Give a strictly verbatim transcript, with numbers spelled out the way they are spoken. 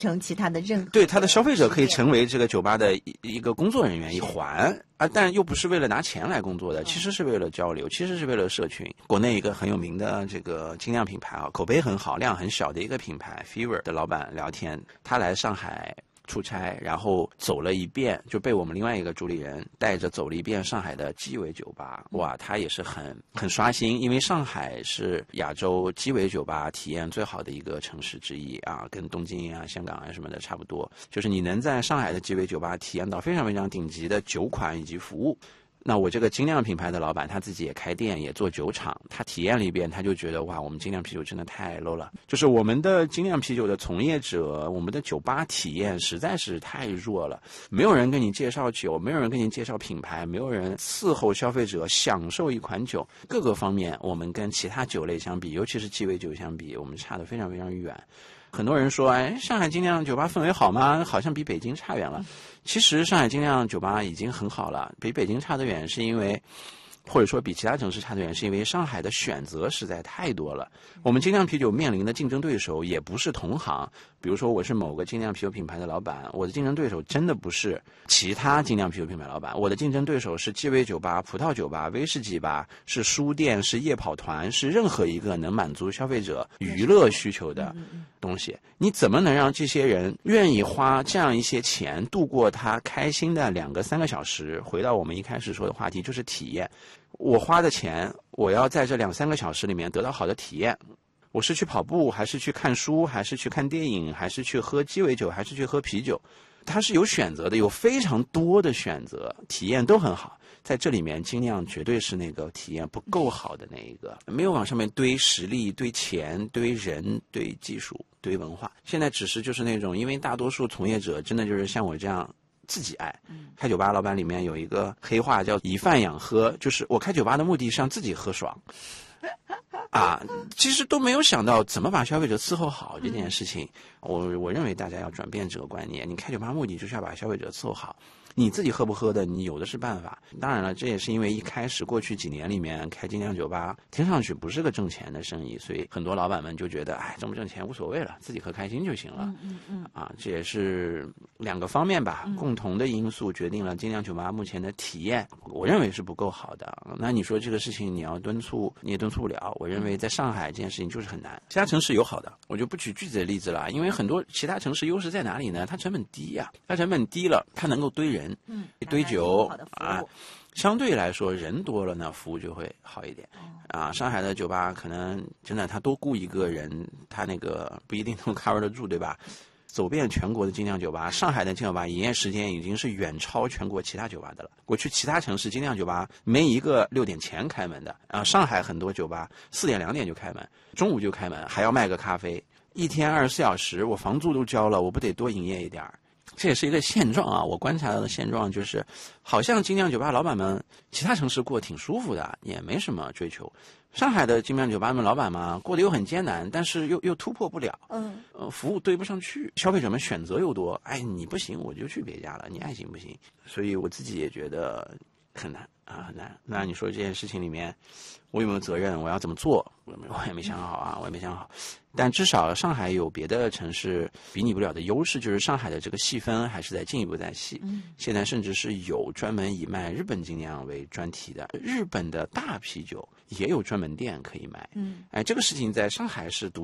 成其他的任何对他的消费者可以成为这个酒吧的一一个工作人员一环啊，但又不是为了拿钱来工作的，其实是为了交流，其实是为了社群。国内一个很有名的这个精酿品牌啊，口碑很好、量很小的一个品牌 Fever 的老板聊天，他来上海出差，然后走了一遍，就被我们另外一个主理人带着走了一遍上海的鸡尾酒吧。哇，他也是很很刷新，因为上海是亚洲鸡尾酒吧体验最好的一个城市之一啊，跟东京啊、香港啊什么的差不多。就是你能在上海的鸡尾酒吧体验到非常非常顶级的酒款以及服务。那我这个精酿品牌的老板他自己也开店也做酒厂，他体验了一遍，他就觉得哇，我们精酿啤酒真的太 low 了，就是我们的精酿啤酒的从业者，我们的酒吧体验实在是太弱了，没有人跟你介绍酒，没有人跟你介绍品牌，没有人伺候消费者享受一款酒，各个方面我们跟其他酒类相比，尤其是鸡尾酒相比，我们差得非常非常远。很多人说，哎，上海精酿酒吧氛围好吗？好像比北京差远了。其实上海精酿酒吧已经很好了，比北京差得远是因为，或者说比其他城市差得远是因为上海的选择实在太多了。我们精酿啤酒面临的竞争对手也不是同行，比如说我是某个精酿啤酒品牌的老板，我的竞争对手真的不是其他精酿啤酒品牌老板，我的竞争对手是鸡尾酒吧、葡萄酒吧、威士忌吧，是书店，是夜跑团，是任何一个能满足消费者娱乐需求的东西。你怎么能让这些人愿意花这样一些钱度过他开心的两个三个小时？回到我们一开始说的话题，就是体验。我花的钱，我要在这两三个小时里面得到好的体验。我是去跑步，还是去看书，还是去看电影，还是去喝鸡尾酒，还是去喝啤酒？它是有选择的，有非常多的选择，体验都很好。在这里面，精酿绝对是那个体验不够好的那一个，没有往上面堆实力、堆钱、堆人、堆技术、堆文化。现在只是就是那种，因为大多数从业者真的就是像我这样自己爱。开酒吧老板里面有一个黑话叫以贩养喝，就是我开酒吧的目的是让自己喝爽。啊，其实都没有想到怎么把消费者伺候好这件事情。我我认为大家要转变这个观念，你开酒吧目的就是要把消费者伺候好。你自己喝不喝的，你有的是办法。当然了，这也是因为一开始过去几年里面开精酿酒吧听上去不是个挣钱的生意，所以很多老板们就觉得，哎，挣不挣钱无所谓了，自己喝开心就行了。 嗯嗯啊，这也是两个方面吧，共同的因素决定了精酿酒吧目前的体验，我认为是不够好的。那你说这个事情你要敦促，你也敦促不了。我认为在上海这件事情就是很难，其他城市有好的，我就不举具体的例子了，因为很多其他城市优势在哪里呢？它成本低呀、啊，它成本低了，它能够堆人。 嗯， 一堆酒啊，相对来说人多了呢，服务就会好一点。啊，上海的酒吧可能真的他多雇一个人，他那个不一定能 cover 得住，对吧？走遍全国的精酿酒吧，上海的精酿酒吧营业时间已经是远超全国其他酒吧的了。我去其他城市精酿酒吧没一个六点前开门的啊，上海很多酒吧四点两点就开门，中午就开门，还要卖个咖啡，一天二十四小时，我房租都交了，我不得多营业一点儿？这也是一个现状啊，我观察到的现状就是，好像精酿酒吧老板们其他城市过得挺舒服的，也没什么追求。上海的精酿酒吧们老板嘛，过得又很艰难，但是又又突破不了，嗯，呃，服务对不上去，消费者们选择又多，哎，你不行我就去别家了，你爱行不行？所以我自己也觉得很难啊，很难。那你说这件事情里面，我有没有责任？我要怎么做？我我也没想好啊，我也没想好。但至少上海有别的城市比拟不了的优势，就是上海的这个细分还是在进一步在细。嗯，现在甚至是有专门以卖日本精酿为专题的，日本的大啤酒也有专门店可以卖。嗯，哎，这个事情在上海是独